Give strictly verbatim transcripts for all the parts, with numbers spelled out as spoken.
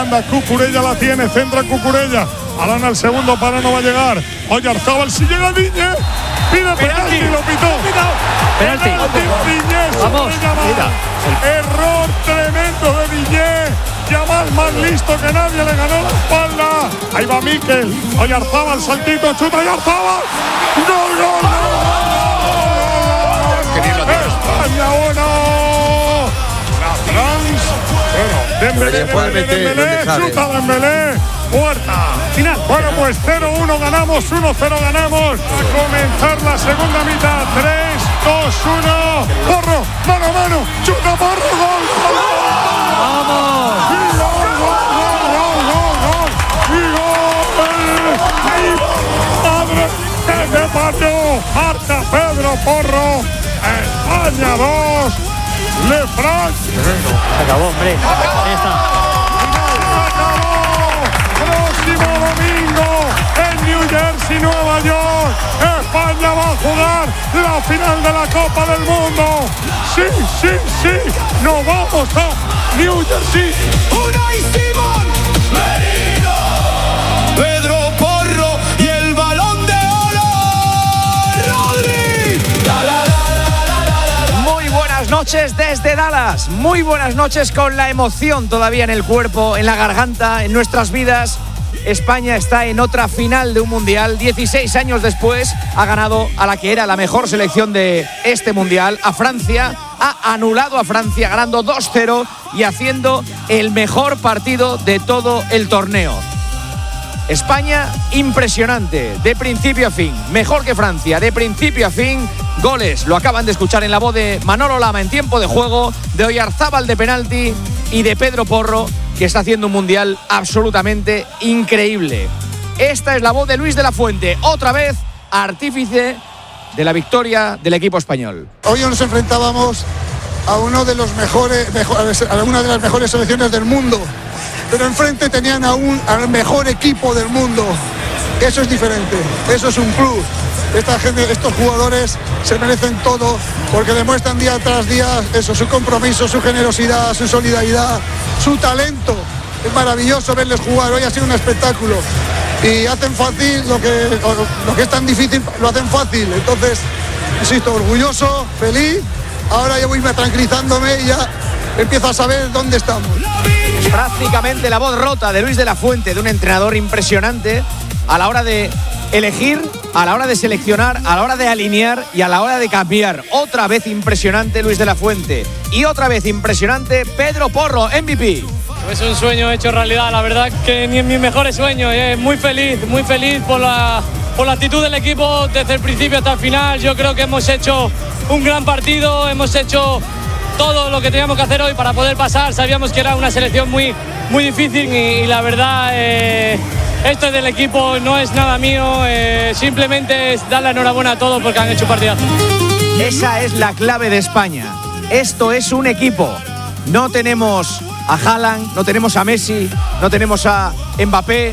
manda Cucurella, la tiene, centra Cucurella. Alana el segundo para, no va a llegar. Oyarzábal, si llega Diñé. Pide penalti, lo pitó. Penalti. Diñé, vamos. Error tremendo de Diñé. Yamal más listo que nadie, le ganó la espalda. Ahí va Mikel. Oyarzábal, saltito, chuta Oyarzábal. ¡Gol, gol, gol! España uno. La France. Bueno, Dembélé, Dembélé, Dembélé, chuta Dembélé. Puerta. Final. Bueno, pues cero uno ganamos, uno cero ganamos. A comenzar la segunda mitad. tres, dos, uno. Porro, mano a mano. Chuta Porro, gol. ¡Vamos! ¡Y gol, gol, gol, gol, gol! ¡Y gol! ¡Ay, madre! ¡Qué partido! Marca Pedro Porro. España dos. Le France. Se acabó, hombre. Ahí está. Próximo domingo en New Jersey, Nueva York, España va a jugar la final de la Copa del Mundo. Sí, sí, sí, nos vamos a New Jersey. Unai Simón, Merino, Pedro Porro y el Balón de Oro, Rodri. La, la, la, Muy buenas noches desde Dallas, muy buenas noches con la emoción todavía en el cuerpo, en la garganta, en nuestras vidas. España está en otra final de un mundial. dieciséis años después ha ganado a la que era la mejor selección de este mundial, a Francia. Ha anulado a Francia ganando dos cero y haciendo el mejor partido de todo el torneo. España impresionante, de principio a fin, mejor que Francia, de principio a fin. Goles, lo acaban de escuchar en la voz de Manolo Lama en tiempo de juego, de Oyarzábal de penalti y de Pedro Porro, que está haciendo un mundial absolutamente increíble. Esta es la voz de Luis de la Fuente, otra vez artífice de la victoria del equipo español. Hoy nos enfrentábamos a uno de los mejores, mejores a una de las mejores selecciones del mundo, pero enfrente tenían a un, al mejor equipo del mundo. Eso es diferente, eso es un club. Esta gente, estos jugadores se merecen todo porque demuestran día tras día eso, su compromiso, su generosidad, su solidaridad, su talento. Es maravilloso verles jugar. Hoy ha sido un espectáculo y hacen fácil lo que, lo que es tan difícil, lo hacen fácil. Entonces, insisto, orgulloso, feliz. Ahora ya voy tranquilizándome y ya empiezo a saber dónde estamos. Prácticamente la voz rota de Luis de la Fuente, de un entrenador impresionante a la hora de elegir, a la hora de seleccionar, a la hora de alinear y a la hora de cambiar. Otra vez impresionante Luis de la Fuente y otra vez impresionante Pedro Porro, M V P. Es un sueño hecho realidad, la verdad que ni en mis mejores sueños. Eh. Muy feliz, muy feliz por la, por la actitud del equipo desde el principio hasta el final. Yo creo que hemos hecho un gran partido, hemos hecho todo lo que teníamos que hacer hoy para poder pasar. Sabíamos que era una selección muy, muy difícil y, y la verdad eh, esto es del equipo, no es nada mío. Eh, simplemente es dar la enhorabuena a todos porque han hecho un partidazo. Esa es la clave de España. Esto es un equipo. No tenemos a Haaland, no tenemos a Messi, no tenemos a Mbappé,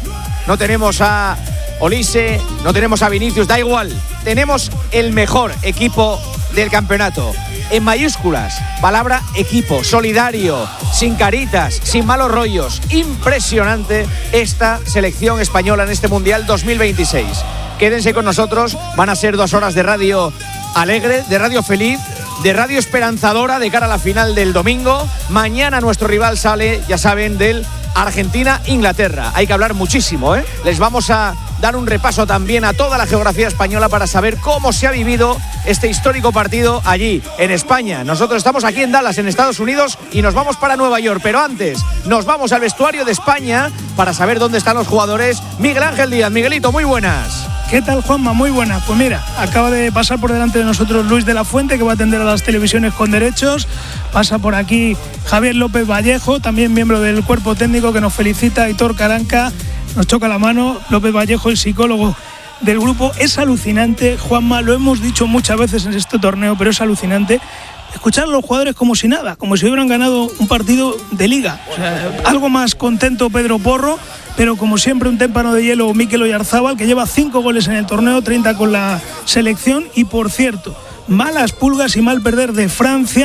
no tenemos a Olise, no tenemos a Vinicius, da igual. Tenemos el mejor equipo del campeonato. En mayúsculas, palabra equipo, solidario, sin caritas, sin malos rollos. Impresionante esta selección española en este Mundial dos mil veintiséis. Quédense con nosotros, van a ser dos horas de radio alegre, de radio feliz, de radio esperanzadora de cara a la final del domingo. Mañana nuestro rival sale, ya saben, del Argentina-Inglaterra. Hay que hablar muchísimo, ¿eh? Les vamos a dar un repaso también a toda la geografía española para saber cómo se ha vivido este histórico partido allí, en España. Nosotros estamos aquí en Dallas, en Estados Unidos, y nos vamos para Nueva York. Pero antes, nos vamos al vestuario de España para saber dónde están los jugadores. Miguel Ángel Díaz. Miguelito, muy buenas. ¿Qué tal, Juanma? Muy buena. Pues mira, acaba de pasar por delante de nosotros Luis de la Fuente, que va a atender a las televisiones con derechos. Pasa por aquí Javier López Vallejo, también miembro del cuerpo técnico, que nos felicita. Aitor Caranca nos choca la mano. López Vallejo, el psicólogo del grupo. Es alucinante, Juanma, lo hemos dicho muchas veces en este torneo, pero es alucinante escuchar a los jugadores como si nada, como si hubieran ganado un partido de liga. O sea, algo más contento Pedro Porro, pero como siempre un témpano de hielo Mikel Oyarzábal, que lleva cinco goles en el torneo, treinta con la selección. Y por cierto, malas pulgas y mal perder de Francia,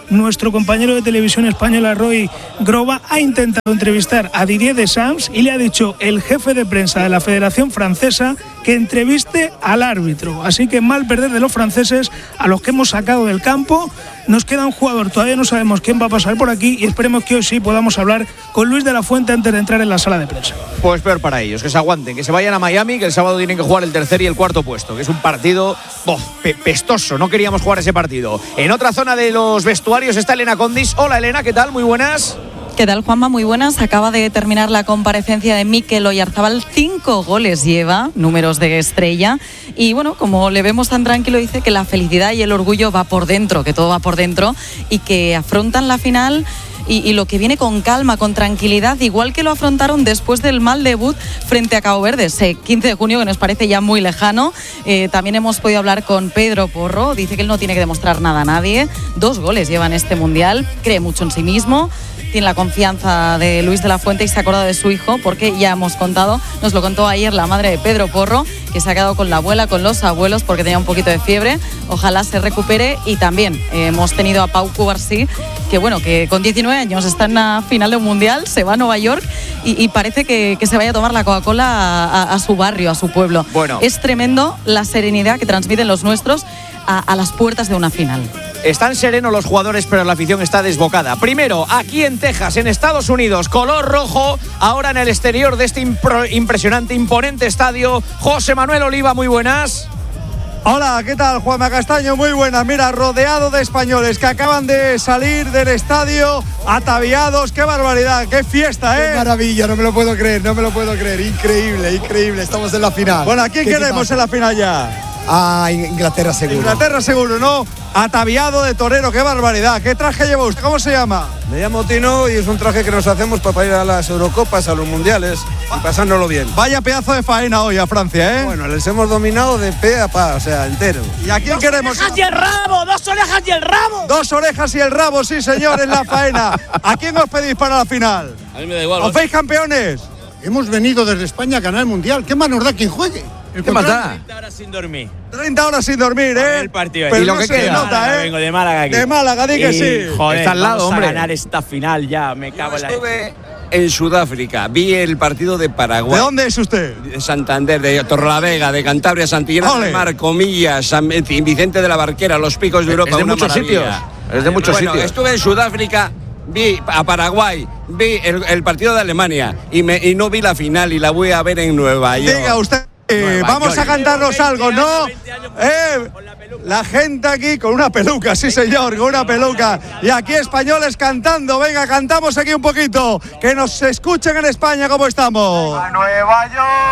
nuestro compañero de televisión española, Roy Groba, ha intentado entrevistar a Didier Deschamps y le ha dicho el jefe de prensa de la Federación Francesa que entreviste al árbitro. Así que mal perder de los franceses, a los que hemos sacado del campo. Nos queda un jugador, todavía no sabemos quién va a pasar por aquí y esperemos que hoy sí podamos hablar con Luis de la Fuente antes de entrar en la sala de prensa. Pues peor para ellos, que se aguanten, que se vayan a Miami, que el sábado tienen que jugar el tercer y el cuarto puesto, que es un partido oh, pe- pestoso, no queríamos jugar ese partido. En otra zona de los vestuarios está Elena Condis. Hola Elena, ¿qué tal? Muy buenas. ¿Qué tal, Juanma? Muy buenas. Acaba de terminar la comparecencia de Mikel Oyarzabal. Cinco goles lleva, números de estrella. Y bueno, como le vemos tan tranquilo, dice que la felicidad y el orgullo va por dentro, que todo va por dentro y que afrontan la final y, y lo que viene con calma, con tranquilidad, igual que lo afrontaron después del mal debut frente a Cabo Verde, ese quince de junio, que nos parece ya muy lejano. Eh, también hemos podido hablar con Pedro Porro. Dice que él no tiene que demostrar nada a nadie. Dos goles lleva en este Mundial. Cree mucho en sí mismo. Tiene la confianza de Luis de la Fuente y se ha acordado de su hijo, porque ya hemos contado, nos lo contó ayer la madre de Pedro Porro, que se ha quedado con la abuela, con los abuelos, porque tenía un poquito de fiebre. Ojalá se recupere. Y también eh, hemos tenido a Pau Cubarsí, que bueno, que con diecinueve años está en la final de un mundial, se va a Nueva York y, y parece que, que se vaya a tomar la Coca-Cola a, a, a su barrio, a su pueblo. Bueno. Es tremendo la serenidad que transmiten los nuestros a, a las puertas de una final. Están serenos los jugadores, pero la afición está desbocada. Primero, aquí en Texas, en Estados Unidos, color rojo. Ahora en el exterior de este impro- impresionante, imponente estadio, José Manuel Oliva, muy buenas. Hola, ¿qué tal? Juanma Castaño, muy buena. Mira, rodeado de españoles que acaban de salir del estadio ataviados. ¡Qué barbaridad! ¡Qué fiesta, eh! ¡Qué maravilla! No me lo puedo creer, no me lo puedo creer. Increíble, increíble. Estamos en la final. Bueno, ¿a quién queremos en la final ya? A Inglaterra seguro. Inglaterra seguro, ¿no? Ataviado de torero, qué barbaridad. ¿Qué traje lleva usted? ¿Cómo se llama? Me llamo Tino y es un traje que nos hacemos para ir a las Eurocopas, a los Mundiales y pasárnoslo bien. Vaya pedazo de faena hoy a Francia, ¿eh? Bueno, les hemos dominado de pe a pa, o sea, entero. ¿Y a quién dos queremos? ¡Dos orejas y el rabo! ¡Dos orejas y el rabo! Dos orejas y el rabo, sí señor, en la faena. ¿A quién os pedís para la final? A mí me da igual. ¿Os veis campeones? Hemos venido desde España a ganar el Mundial. ¿Qué más nos da quien juegue? ¿Qué más da? treinta horas sin dormir. treinta horas sin dormir, ¿eh? El partido. Pero ¿Y lo no que se queda? nota, ¿eh? Vengo de Málaga aquí. De Málaga, di que Y, sí. Joder, Está al lado, vamos hombre. a ganar esta final ya, me cago en la... Estuve en Sudáfrica, vi el partido de Paraguay. ¿De dónde es usted? De Santander, de Torrelavega, de Cantabria, Santillana Ole. del Mar, Comillas, San Vicente de la Barquera, los Picos de Europa. Es de una muchos maravilla. sitios. Es de muchos Bueno, sitios. estuve en Sudáfrica, vi a Paraguay, vi el, el partido de Alemania y, me, y no vi la final y la voy a ver en Nueva York. Diga usted. Eh, Nueva vamos York. a cantarnos algo, ¿no? Eh, la gente aquí con una peluca, sí señor, con una peluca. Y aquí españoles cantando. Venga, cantamos aquí un poquito. Que nos escuchen en España cómo estamos. A Nueva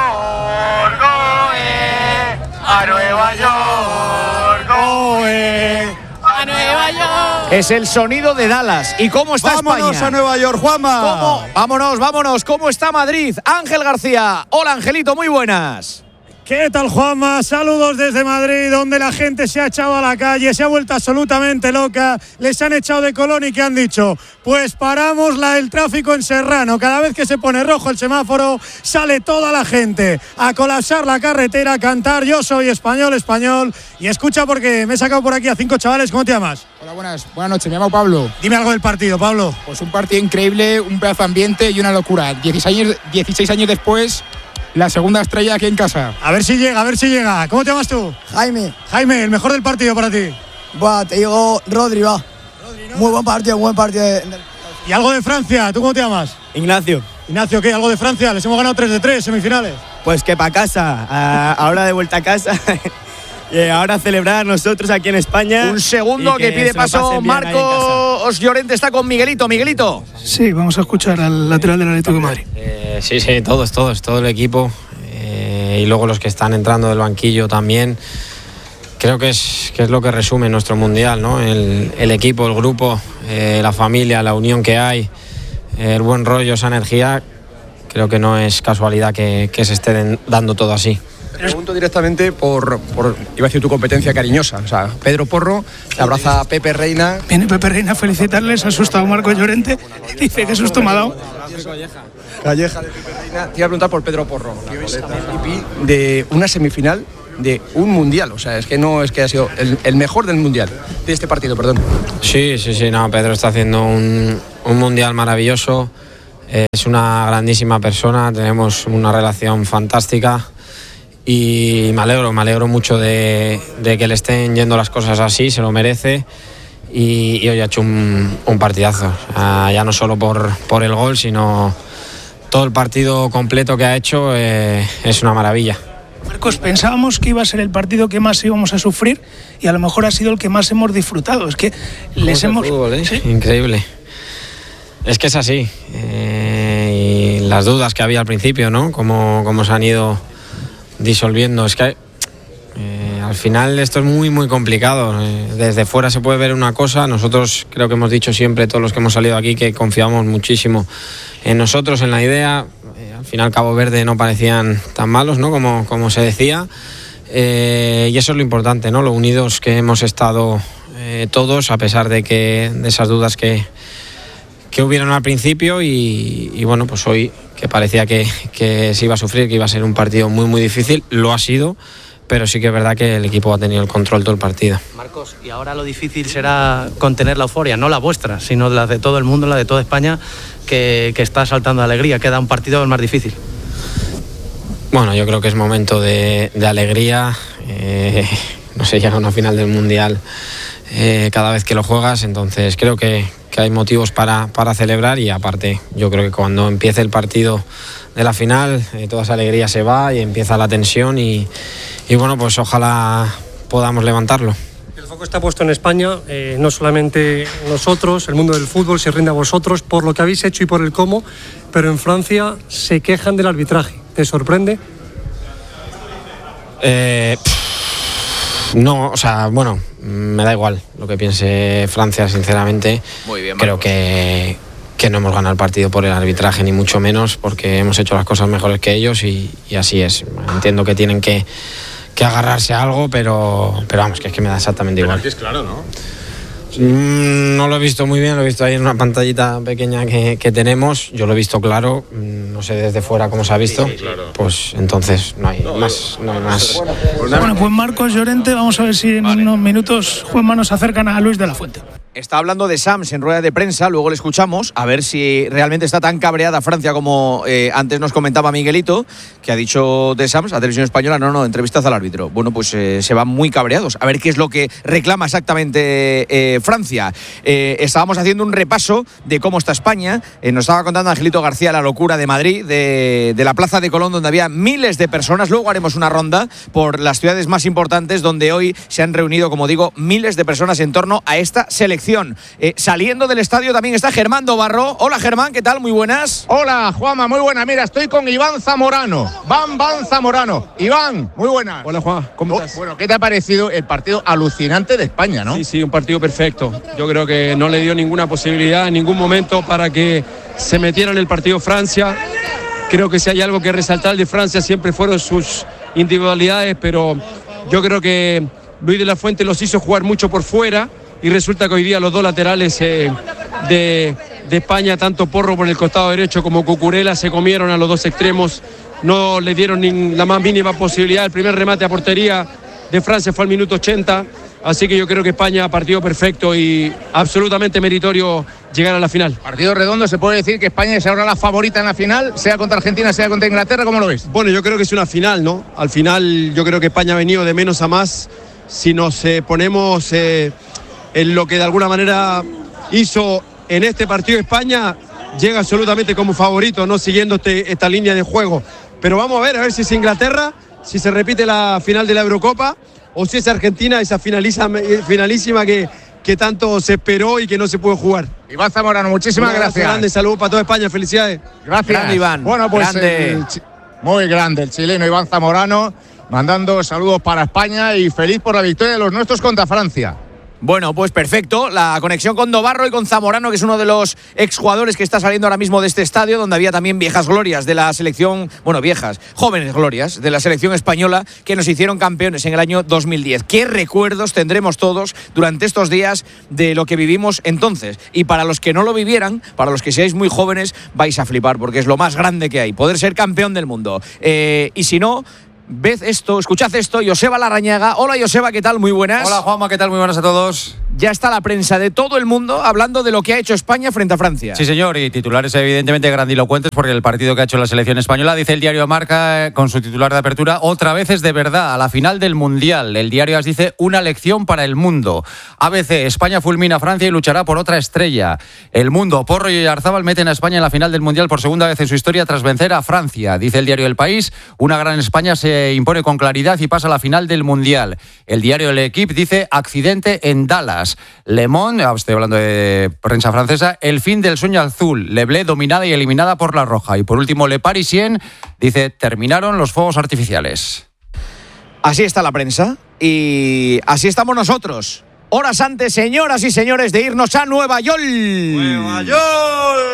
York, oe, a Nueva York, oe, a Nueva York. Es el sonido de Dallas. ¿Y cómo está Vámonos España? a Nueva York, Juanma. ¿Cómo? Vámonos, vámonos. ¿Cómo está Madrid? Ángel García. Hola, Angelito, muy buenas. ¿Qué tal, Juanma? Saludos desde Madrid, donde la gente se ha echado a la calle, se ha vuelto absolutamente loca, les han echado de Colón y ¿qué han dicho? Pues paramos la, el tráfico en Serrano. Cada vez que se pone rojo el semáforo, sale toda la gente a colapsar la carretera, a cantar Yo soy español, español. Y escucha, porque me he sacado por aquí a cinco chavales. ¿Cómo te llamas? Hola, buenas, buenas noches, me llamo Pablo. Dime algo del partido, Pablo. Pues un partido increíble, un pedazo de ambiente y una locura. dieciséis años, dieciséis años después, la segunda estrella aquí en casa. A ver si llega, a ver si llega. ¿Cómo te llamas tú? Jaime. Jaime, el mejor del partido para ti. Buah, te digo Rodri, va. Rodri, ¿no? Muy buen partido, buen partido. De... ¿Y algo de Francia? ¿Tú cómo te llamas? Ignacio. Ignacio, ¿qué? ¿Algo de Francia? Les hemos ganado tres de tres, semifinales. Pues que para casa, uh, ahora de vuelta a casa. Y ahora celebrar nosotros aquí en España. Un segundo que, que pide paso Marcos Llorente, está con Miguelito. Miguelito. Sí, vamos a escuchar al lateral del Atlético de Madrid. Eh, sí, sí, todos, todos, todo el equipo eh, y luego los que están entrando del banquillo también. Creo que es, que es lo que resume nuestro mundial, ¿no? El, el equipo, el grupo, eh, la familia, la unión que hay, el buen rollo, esa energía. Creo que no es casualidad que, que se esté dando todo así. Pregunto directamente por, por, iba a decir, tu competencia cariñosa. O sea, Pedro Porro, te abraza a Pepe Reina. Viene Pepe Reina a felicitarles, ha asustado Marco Llorente y dice que susto me ha dado. Calleja de Pepe Reina. Te iba a preguntar por Pedro Porro, M V P de una semifinal de un mundial. O sea, es que no es que ha sido el, el mejor del mundial, de este partido, perdón. Sí, sí, sí, no, Pedro está haciendo un, un mundial maravilloso. Es una grandísima persona, tenemos una relación fantástica y me alegro, me alegro mucho de, de que le estén yendo las cosas así, se lo merece y, y hoy ha hecho un, un partidazo, uh, ya no solo por, por el gol, sino todo el partido completo que ha hecho eh, es una maravilla. Marcos, pensábamos que iba a ser el partido que más íbamos a sufrir y a lo mejor ha sido el que más hemos disfrutado, es que les hemos... Fútbol, ¿eh? ¿Sí? Increíble. Es que es así, eh, y las dudas que había al principio, ¿no? Cómo, cómo se han ido disolviendo. Es que eh, al final esto es muy, muy complicado. Eh, desde fuera se puede ver una cosa. Nosotros creo que hemos dicho siempre, todos los que hemos salido aquí, que confiamos muchísimo en nosotros, en la idea. Eh, al final Cabo Verde no parecían tan malos, ¿no? Como, como se decía. Eh, y eso es lo importante, ¿no? Lo unidos que hemos estado eh, todos, a pesar de que de esas dudas que que hubieron al principio y, y bueno, pues hoy que parecía que, que se iba a sufrir, que iba a ser un partido muy muy difícil, lo ha sido, pero sí que es verdad que el equipo ha tenido el control todo el partido. Marcos, y ahora lo difícil será contener la euforia, no la vuestra, sino la de todo el mundo, la de toda España, que, que está saltando de alegría, queda un partido más difícil. Bueno, yo creo que es momento de, de alegría, eh, no sé, llega una final del Mundial eh, cada vez que lo juegas, entonces creo que que hay motivos para, para celebrar y aparte yo creo que cuando empiece el partido de la final eh, toda esa alegría se va y empieza la tensión y, y bueno, pues ojalá podamos levantarlo. El foco está puesto en España, eh, no solamente nosotros, el mundo del fútbol se rinde a vosotros por lo que habéis hecho y por el cómo, pero en Francia se quejan del arbitraje. ¿Te sorprende? Eh, no, o sea, bueno, me da igual lo que piense Francia, sinceramente. Muy bien, creo que, que no hemos ganado el partido por el arbitraje, ni mucho menos, porque hemos hecho las cosas mejores que ellos y, y así es. Entiendo que tienen que, que agarrarse a algo, pero, pero vamos, que es que me da exactamente igual. Pero es claro, ¿no? Mm, no lo he visto muy bien, lo he visto ahí en una pantallita pequeña que, que tenemos. Yo lo he visto claro, no sé desde fuera cómo se ha visto. Sí, claro. Pues entonces no hay no, más. No hay más. Bueno, pues Marcos Llorente, vamos a ver si en vale. unos minutos Juanma nos acercan a Luis de la Fuente. Está hablando de Sams en rueda de prensa, luego le escuchamos, a ver si realmente está tan cabreada Francia como eh, antes nos comentaba Miguelito, que ha dicho de Sams a Televisión Española, no, no, entrevistas al árbitro. Bueno, pues eh, se van muy cabreados, a ver qué es lo que reclama exactamente eh, Francia. Eh, estábamos haciendo un repaso de cómo está España, eh, nos estaba contando Angelito García la locura de Madrid, de, de la Plaza de Colón, donde había miles de personas. Luego haremos una ronda por las ciudades más importantes, donde hoy se han reunido, como digo, miles de personas en torno a esta selección. Eh, saliendo del estadio también está Germán Dobarro. Hola Germán, ¿qué tal? Muy buenas. Hola Juanma, muy buena. Mira, estoy con Iván Zamorano. Van Van Zamorano. Iván, muy buenas. Hola Juan, ¿cómo estás? Bueno, ¿qué te ha parecido el partido alucinante de España, no? Sí, sí, un partido perfecto. Yo creo que no le dio ninguna posibilidad en ningún momento para que se metiera en el partido Francia. Creo que si hay algo que resaltar de Francia siempre fueron sus individualidades, pero yo creo que Luis de la Fuente los hizo jugar mucho por fuera. Y resulta que hoy día los dos laterales eh, de, de España, tanto Porro por el costado derecho como Cucurella, se comieron a los dos extremos, no le dieron ni la más mínima posibilidad. El primer remate a portería de Francia fue al minuto ochenta, así que yo creo que España partido perfecto y absolutamente meritorio llegar a la final. Partido redondo, se puede decir que España es ahora la favorita en la final, sea contra Argentina, sea contra Inglaterra, ¿cómo lo ves? Bueno, yo creo que es una final, ¿no? Al final yo creo que España ha venido de menos a más. Si nos eh, ponemos... Eh, en lo que de alguna manera hizo en este partido España, llega absolutamente como favorito, no siguiendo este, esta línea de juego. Pero vamos a ver, a ver si es Inglaterra, si se repite la final de la Eurocopa, o si es Argentina, esa finaliza, finalísima que, que tanto se esperó y que no se pudo jugar. Iván Zamorano, muchísimas Un gracias. Grande saludo para toda España, felicidades. Gracias. Grande, Iván. Bueno, pues grande. El, muy grande el chileno Iván Zamorano, mandando saludos para España y feliz por la victoria de los nuestros contra Francia. Bueno, pues perfecto, la conexión con Dobarro y con Zamorano, que es uno de los exjugadores que está saliendo ahora mismo de este estadio, donde había también viejas glorias de la selección, bueno, viejas, jóvenes glorias de la selección española que nos hicieron campeones en el año dos mil diez. ¿Qué recuerdos tendremos todos durante estos días de lo que vivimos entonces? Y para los que no lo vivieran, para los que seáis muy jóvenes, vais a flipar, porque es lo más grande que hay, poder ser campeón del mundo. Eh, y si no... ved esto, escuchad esto, Joseba Larrañaga. Hola Joseba, ¿qué tal? Muy buenas. Hola Juanma, ¿qué tal? Muy buenas a todos. Ya está la prensa de todo el mundo hablando de lo que ha hecho España frente a Francia. Sí, señor, y titulares evidentemente grandilocuentes porque el partido que ha hecho la selección española, dice el diario Marca con su titular de apertura, otra vez es de verdad, a la final del Mundial. El diario AS dice, una lección para el mundo. A B C, España fulmina a Francia y luchará por otra estrella. El Mundo, Porro y Oyarzabal meten a España en la final del Mundial por segunda vez en su historia tras vencer a Francia. Dice el diario El País, una gran España se impone con claridad y pasa a la final del Mundial. El diario El Equipe dice, accidente en Dallas. Le Monde, estoy hablando de prensa francesa, el fin del sueño azul, Leblé dominada y eliminada por la roja. Y por último, Le Parisien dice, terminaron los fuegos artificiales. Así está la prensa y así estamos nosotros. Horas antes, señoras y señores, de irnos a Nueva York. Nueva York.